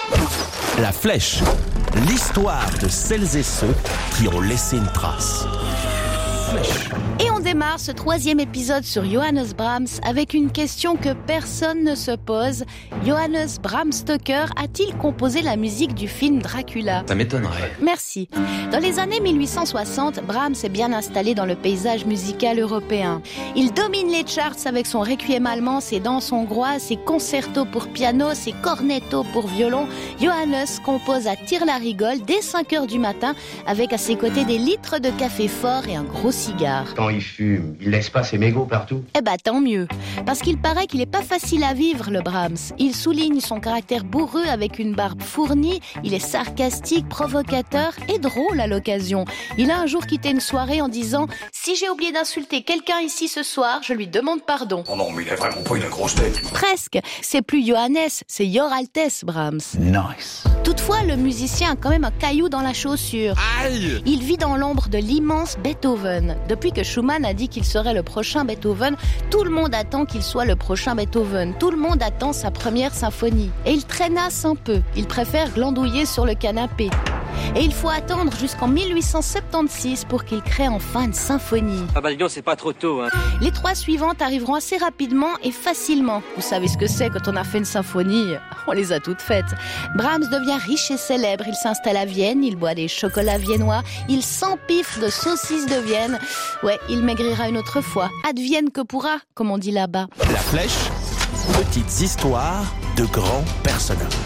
La Flèche, l'histoire de celles et ceux qui ont laissé une trace. Et on démarre ce 3e épisode sur Johannes Brahms avec une question que personne ne se pose. Johannes Bram Stoker a-t-il composé la musique du film Dracula ? Ça m'étonnerait. Merci. Dans les années 1860, Brahms est bien installé dans le paysage musical européen. Il domine les charts avec son requiem allemand, ses danses hongroises, ses concertos pour piano, ses cornettos pour violon. Johannes compose à tire-la-rigole dès 5h du matin avec à ses côtés des litres de café fort et un gros cigare. Quand il fume, il laisse pas ses mégots partout. Eh ben tant mieux, parce qu'il paraît qu'il est pas facile à vivre, le Brahms. Il souligne son caractère bourreux avec une barbe fournie, il est sarcastique, provocateur et drôle à l'occasion. Il a un jour quitté une soirée en disant « Si j'ai oublié d'insulter quelqu'un ici ce soir, je lui demande pardon. » Oh non, mais il a vraiment pas une grosse tête. Presque, c'est plus Johannes, c'est Your Altesse Brahms. Nice. Toutefois, le musicien a quand même un caillou dans la chaussure. Aïe! Il vit dans l'ombre de l'immense Beethoven. Depuis que Schumann a dit qu'il serait le prochain Beethoven, tout le monde attend qu'il soit le prochain Beethoven. Tout le monde attend sa première symphonie. Et il traînasse un peu. Il préfère glandouiller sur le canapé. Et il faut attendre jusqu'en 1876 pour qu'il crée enfin une symphonie. Ah bah dis donc, c'est pas trop tôt, hein. Les 3 suivantes arriveront assez rapidement et facilement. Vous savez ce que c'est quand on a fait une symphonie, on les a toutes faites. Brahms devient riche et célèbre, il s'installe à Vienne, il boit des chocolats viennois, il s'empiffre de saucisses de Vienne. Ouais, il maigrira une autre fois. Advienne que pourra, comme on dit là-bas. La Flèche, petites histoires de grands personnages.